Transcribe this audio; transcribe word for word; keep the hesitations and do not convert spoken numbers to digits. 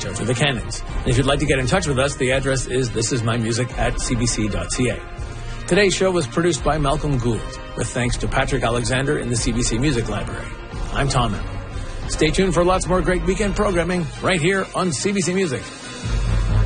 Charge of the Cannons. And if you'd like to get in touch with us, the address is thisismymusic at c b c dot c a. Today's show was produced by Malcolm Gould, with thanks to Patrick Alexander in the C B C Music Library. I'm Tom Allen. Stay tuned for lots more great weekend programming right here on C B C Music.